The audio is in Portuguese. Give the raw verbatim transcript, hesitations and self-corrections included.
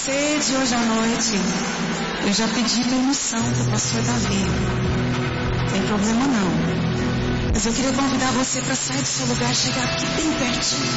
sede hoje à noite, eu já pedi permissão para o pastor Davi. Não tem problema não. Mas eu queria convidar você para sair do seu lugar, chegar aqui bem pertinho.